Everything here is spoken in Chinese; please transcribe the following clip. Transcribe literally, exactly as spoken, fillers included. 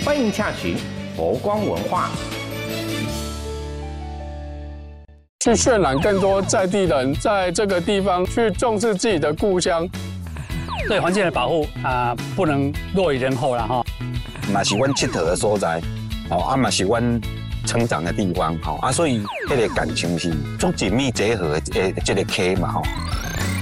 欢迎洽询佛光文化。 去渲染更多在地人在这个地方去重视自己的故乡。 对环境的保护啊、呃，不能落于人后了哈。 嘛是阮佚佗的所在，哦啊嘛是阮成长的地方，吼啊，所以迄个感情是足紧密结合的这个溪嘛吼。